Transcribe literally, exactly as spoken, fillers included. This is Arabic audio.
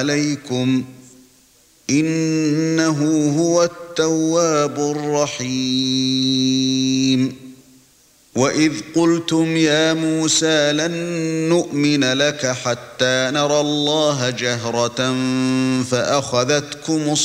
عَلَيْكُمْ إِنَّهُ هُوَ التَّوَّابُ الرَّحِيمُ وَإِذْ قُلْتُمْ يَا مُوسَى لَن نُّؤْمِنَ لَكَ حَتَّى نَرَى اللَّهَ جَهْرَةً فَأَخَذَتْكُمُ